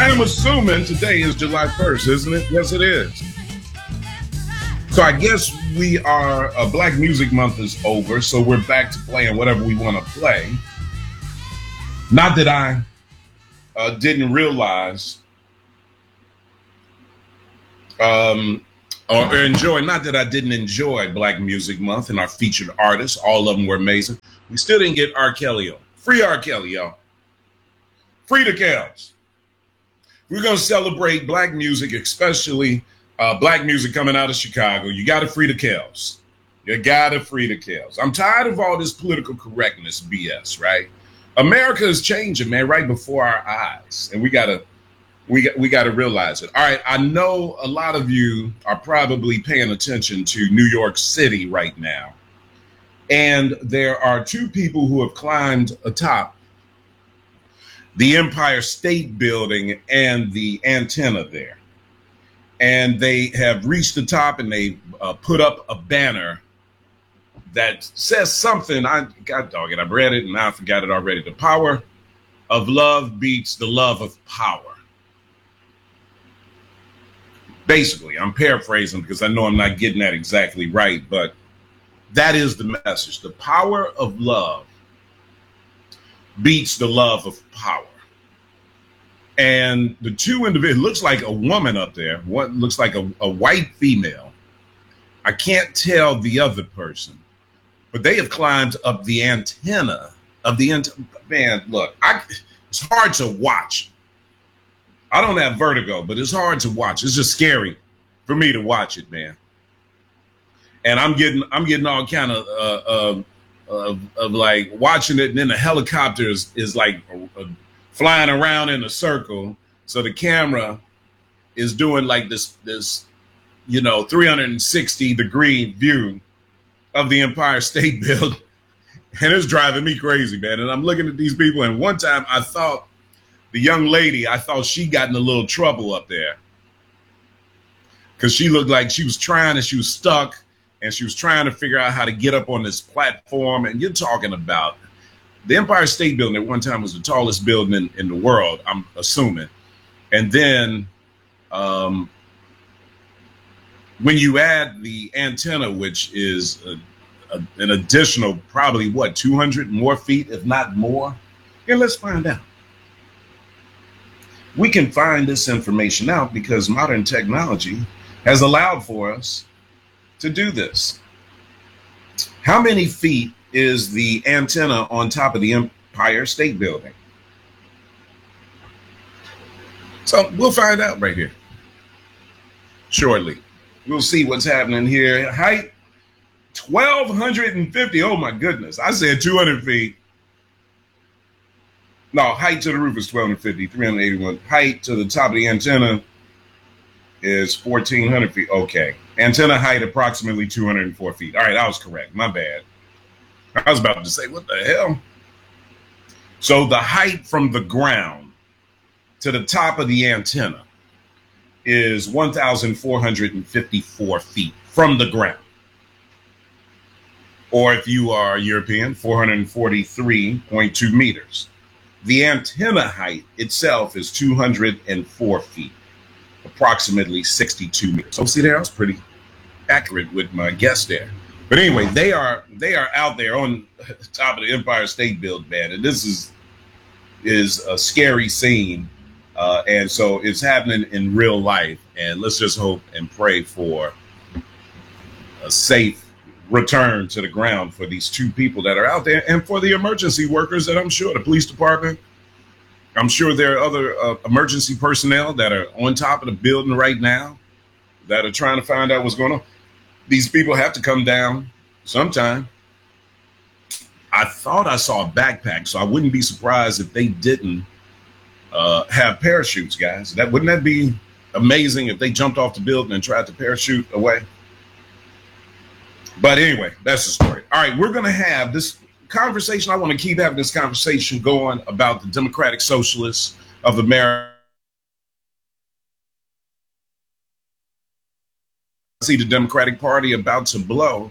I am assuming today is July 1st, isn't it? Yes, it is. So I guess we are, Black Music Month is over, so we're back to playing whatever we want to play. Not that I didn't realize or enjoy, not that I didn't enjoy Black Music Month and our featured artists. All of them were amazing. We still didn't get R. Kelly on. Free R. Kelly, y'all. Free the cows. We're going to celebrate Black music, especially Black music coming out of Chicago. You got to free the cows. You got to free the cows. I'm tired of all this political correctness BS, right? America is changing, man, right before our eyes. And we got to realize it. All right, I know a lot of you are probably paying attention to New York City right now. And there are two people who have climbed atop the Empire State Building and the antenna there. And they have reached the top and they put up a banner that says something. God dog it, I've read it and now I forgot it already. The power of love beats the love of power. Basically, I'm paraphrasing because I know I'm not getting that exactly right, but that is the message. The power of love beats the love of power. And the two individuals, looks like a woman up there, what looks like a white female. I can't tell the other person, but they have climbed up the antenna of the man. Look, it's hard to watch. I don't have vertigo, but it's hard to watch. It's just scary for me to watch it, man. And I'm getting all kind of like watching it, and then the helicopter is like flying around in a circle. So the camera is doing like this 360-degree view of the Empire State Building. And it's driving me crazy, man. And I'm looking at these people, and one time I thought the young lady, she got in a little trouble up there because she looked like she was trying and she was stuck. And she was trying to figure out how to get up on this platform. And you're talking about the Empire State Building at one time was the tallest building in the world, I'm assuming. And then when you add the antenna, which is an additional probably, 200 more feet, if not more? Yeah, let's find out. We can find this information out because modern technology has allowed for us to do this. How many feet is the antenna on top of the Empire State Building? So we'll find out right here shortly. We'll see what's happening here. Height 1,250. Oh my goodness. I said 200 feet. No, height to the roof is 1,250, 381. Height to the top of the antenna is 1,400 feet. Okay. Antenna height approximately 204 feet. All right, I was correct. My bad. I was about to say, what the hell? So the height from the ground to the top of the antenna is 1,454 feet from the ground. Or if you are European, 443.2 meters. The antenna height itself is 204 feet. Approximately 62 meters. So see there, I was pretty accurate with my guess there. But anyway, they are out there on top of the Empire State Building, man, and this is a scary scene, and so it's happening in real life. And let's just hope and pray for a safe return to the ground for these two people that are out there, and for the emergency workers that I'm sure the police department. I'm sure there are other emergency personnel that are on top of the building right now that are trying to find out what's going on. These people have to come down sometime. I thought I saw a backpack, so I wouldn't be surprised if they didn't have parachutes, guys. Wouldn't that be amazing if they jumped off the building and tried to parachute away? But anyway, that's the story. All right, we're going to have this conversation. I want to keep having this conversation going about the Democratic Socialists of America. I see the Democratic Party about to blow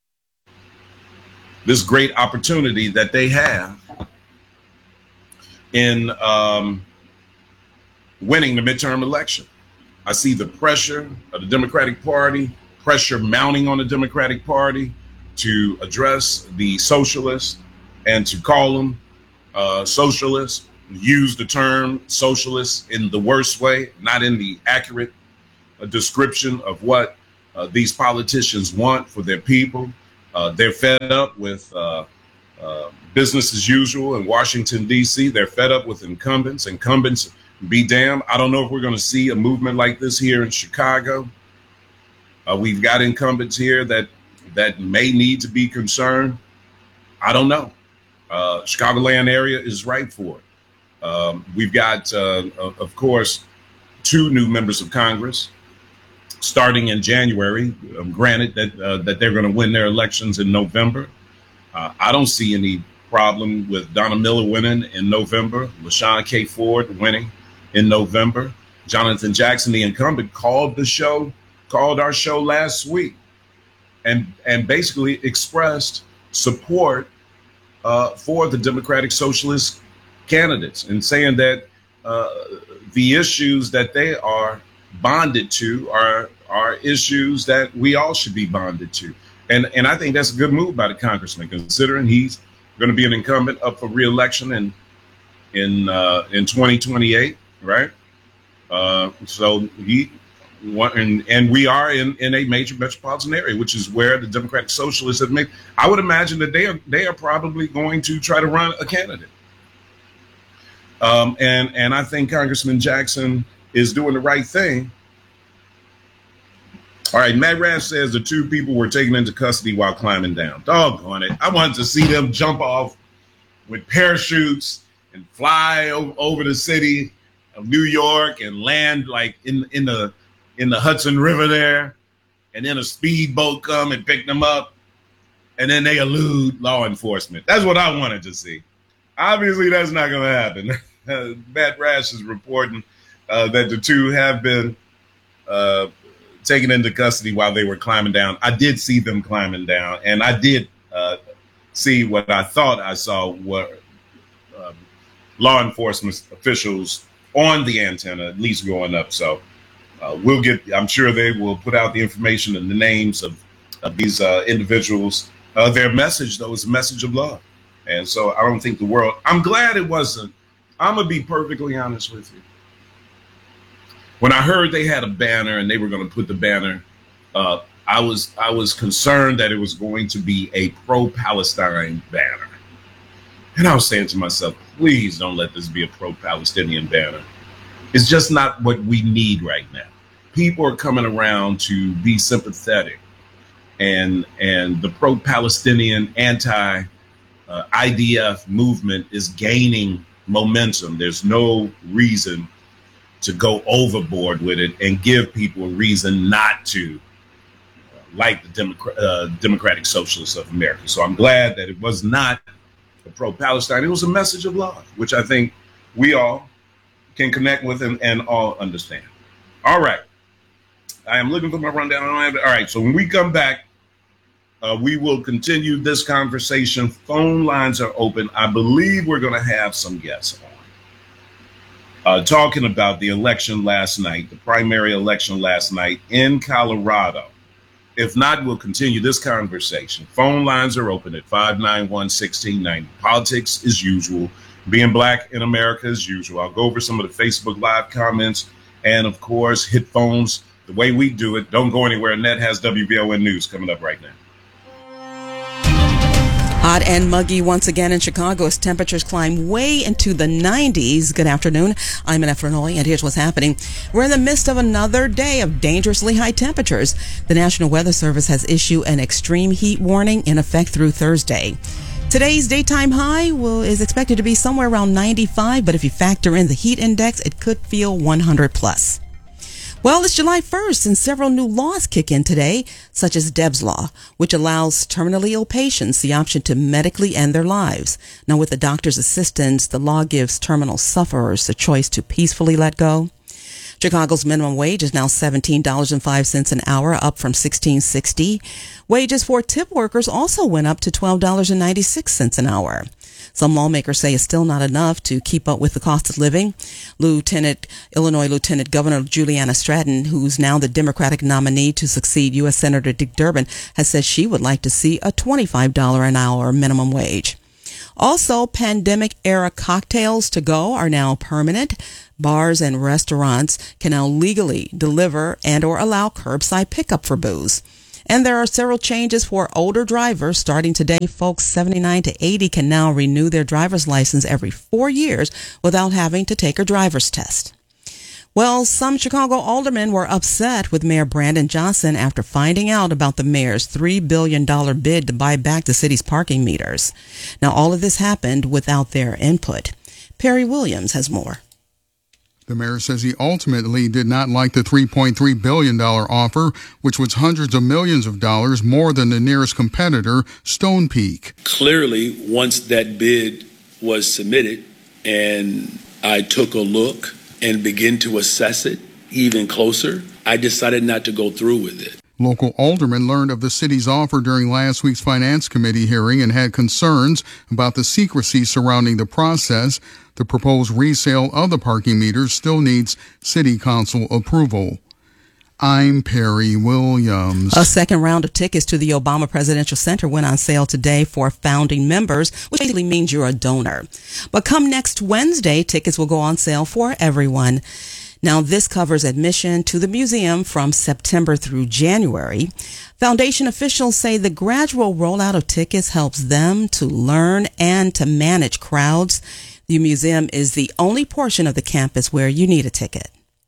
this great opportunity that they have in winning the midterm election. I see the pressure of the Democratic Party, pressure mounting on the Democratic Party to address the socialists and to call them socialists, use the term socialists in the worst way, not in the accurate description of what these politicians want for their people. They're fed up with business as usual in Washington, D.C. They're fed up with incumbents. Incumbents be damned. I don't know if we're going to see a movement like this here in Chicago. We've got incumbents here that may need to be concerned. I don't know. Chicagoland area is ripe for it. We've got, of course, 2 new members of Congress starting in January. Granted that they're going to win their elections in November. I don't see any problem with Donna Miller winning in November, LaShawn K. Ford winning in November. Jonathan Jackson, the incumbent, called our show last week and basically expressed support for the Democratic Socialist candidates and saying that the issues that they are bonded to are issues that we all should be bonded to. And I think that's a good move by the congressman, considering he's going to be an incumbent up for re-election in 2028, right? So he and we are in a major metropolitan area, which is where the Democratic Socialists have made. I would imagine that they are probably going to try to run a candidate. And I think Congressman Jackson is doing the right thing. All right, Matt Rash says the 2 people were taken into custody while climbing down. Doggone it. I wanted to see them jump off with parachutes and fly over the city of New York and land like in the Hudson River there, and then a speedboat come and pick them up, and then they elude law enforcement. That's what I wanted to see. Obviously, that's not going to happen. Matt Rash is reporting that the 2 have been taken into custody while they were climbing down. I did see them climbing down, and I did see what I thought I saw were law enforcement officials on the antenna, at least going up. So I'm sure they will put out the information and the names of these individuals. Their message, though, is a message of love. And so I don't think I'm glad it wasn't. I'm going to be perfectly honest with you. When I heard they had a banner and they were going to put the banner up, I was concerned that it was going to be a pro-Palestine banner. And I was saying to myself, please don't let this be a pro-Palestinian banner. It's just not what we need right now. People are coming around to be sympathetic, and the pro-Palestinian anti-IDF movement is gaining momentum. There's no reason to go overboard with it and give people a reason not to like the Democratic Socialists of America. So I'm glad that it was not a pro-Palestine. It was a message of love, which I think we all can connect with and all understand. All right. I am looking for my rundown. All right. So when we come back, we will continue this conversation. Phone lines are open. I believe we're going to have some guests on. Talking about the election last night, the primary election last night in Colorado. If not, we'll continue this conversation. Phone lines are open at 591-1690. Politics as usual. Being black in America as usual. I'll go over some of the Facebook Live comments and, of course, hit phones the way we do it. Don't go anywhere. Ned has WVON News coming up right now. Hot and muggy once again in Chicago as temperatures climb way into the 90s. Good afternoon. I'm Annette Fernoli, and here's what's happening. We're in the midst of another day of dangerously high temperatures. The National Weather Service has issued an extreme heat warning in effect through Thursday. Today's daytime high is expected to be somewhere around 95, but if you factor in the heat index, it could feel 100 plus. Well, it's July 1st, and several new laws kick in today, such as Deb's Law, which allows terminally ill patients the option to medically end their lives. Now, with the doctor's assistance, the law gives terminal sufferers the choice to peacefully let go. Chicago's minimum wage is now $17.05 an hour, up from $16.60. Wages for tip workers also went up to $12.96 an hour. Some lawmakers say it's still not enough to keep up with the cost of living. Illinois Lieutenant Governor Juliana Stratton, who's now the Democratic nominee to succeed U.S. Senator Dick Durbin, has said she would like to see a $25 an hour minimum wage. Also, pandemic-era cocktails to go are now permanent. Bars and restaurants can now legally deliver and or allow curbside pickup for booze. And there are several changes for older drivers. Starting today, folks 79 to 80 can now renew their driver's license every 4 years without having to take a driver's test. Well, some Chicago aldermen were upset with Mayor Brandon Johnson after finding out about the mayor's $3 billion bid to buy back the city's parking meters. Now, all of this happened without their input. Perry Williams has more. The mayor says he ultimately did not like the $3.3 billion offer, which was hundreds of millions of dollars more than the nearest competitor, Stone Peak. Clearly, once that bid was submitted and I took a look and begin to assess it even closer, I decided not to go through with it. Local aldermen learned of the city's offer during last week's Finance Committee hearing and had concerns about the secrecy surrounding the process. The proposed resale of the parking meters still needs city council approval. I'm Perry Williams. A second round of tickets to the Obama Presidential Center went on sale today for founding members, which basically means you're a donor. But come next Wednesday, tickets will go on sale for everyone. Now, this covers admission to the museum from September through January. Foundation officials say the gradual rollout of tickets helps them to learn and to manage crowds. The museum is the only portion of the campus where you need a ticket.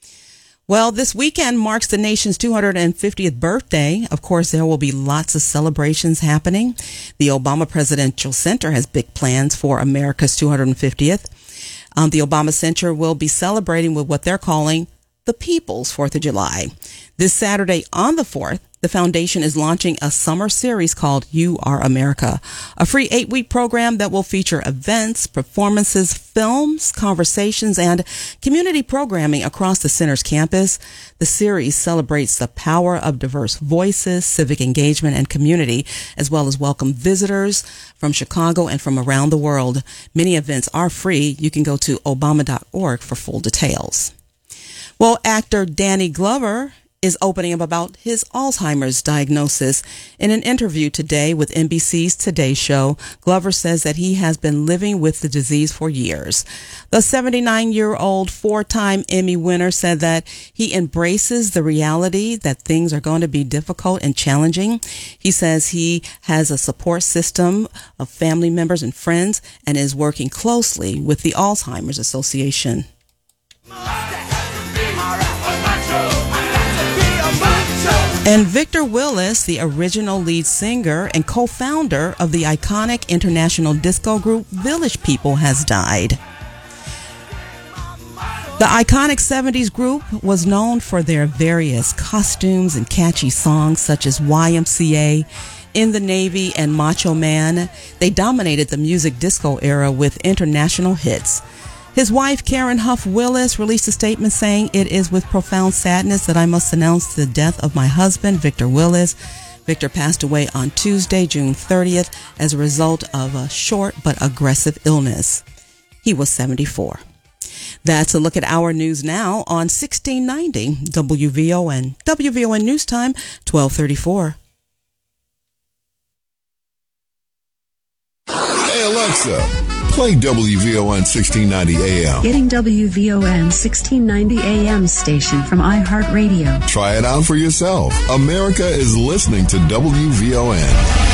Well, this weekend marks the nation's 250th birthday. Of course, there will be lots of celebrations happening. The Obama Presidential Center has big plans for America's 250th. The Obama Center will be celebrating with what they're calling the People's 4th of July. This Saturday on the 4th, the foundation is launching a summer series called You Are America, a free 8-week program that will feature events, performances, films, conversations, and community programming across the center's campus. The series celebrates the power of diverse voices, civic engagement, and community, as well as welcome visitors from Chicago and from around the world. Many events are free. You can go to obama.org for full details. Well, actor Danny Glover is opening up about his Alzheimer's diagnosis. In an interview today with NBC's Today Show, Glover says that he has been living with the disease for years. The 79-year-old four-time Emmy winner said that he embraces the reality that things are going to be difficult and challenging. He says he has a support system of family members and friends and is working closely with the Alzheimer's Association. And Victor Willis, the original lead singer and co-founder of the iconic international disco group Village People, has died. The iconic 70s group was known for their various costumes and catchy songs such as YMCA, In the Navy, and Macho Man. They dominated the music disco era with international hits. His wife, Karen Huff Willis, released a statement saying, "It is with profound sadness that I must announce the death of my husband, Victor Willis." Victor passed away on Tuesday, June 30th, as a result of a short but aggressive illness. He was 74. That's a look at our news now on 1690 WVON. WVON News Time, 12:34. Hey, Alexa. Play WVON 1690 AM. Getting WVON 1690 AM station from iHeartRadio. Try it out for yourself. America is listening to WVON.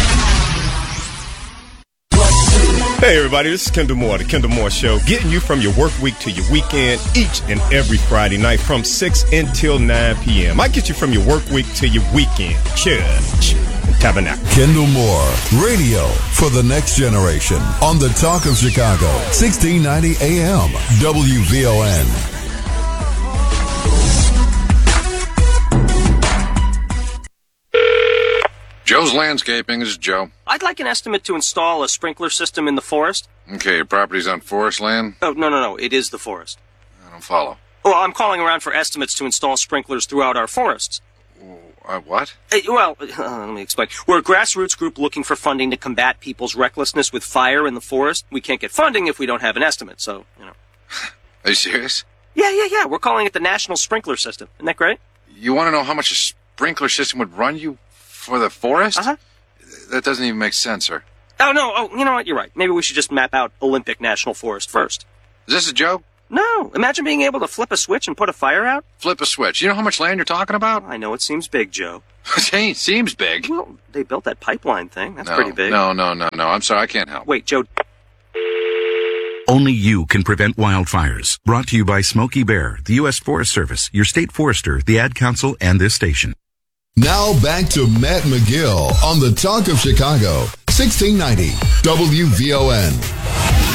Hey everybody, this is Kendall Moore, the Kendall Moore Show, getting you from your work week to your weekend each and every Friday night from 6 until 9 p.m. I get you from your work week to your weekend. Church and Tabernacle. Kendall Moore, radio for the next generation on the Talk of Chicago, 1690 AM, WVON. Joe's Landscaping. This is Joe. I'd like an estimate to install a sprinkler system in the forest. Okay, your property's on forest land? Oh, no. It is the forest. I don't follow. Well, I'm calling around for estimates to install sprinklers throughout our forests. What? Let me explain. We're a grassroots group looking for funding to combat people's recklessness with fire in the forest. We can't get funding if we don't have an estimate, so, Are you serious? Yeah. We're calling it the National Sprinkler System. Isn't that great? You want to know how much a sprinkler system would run you for the forest? Uh-huh. That doesn't even make sense, sir. Oh, no. Oh, you know what? You're right. Maybe we should just map out Olympic National Forest first. Is this a joke? No. Imagine being able to flip a switch and put a fire out. Flip a switch. You know how much land you're talking about? I know it seems big, Joe. It seems big. Well, they built that pipeline thing. That's pretty big. No. I'm sorry. I can't help. Wait, Joe. Only you can prevent wildfires. Brought to you by Smokey Bear, the U.S. Forest Service, your state forester, the Ad Council, and this station. Now back to Matt McGill on the Talk of Chicago, 1690 WVON.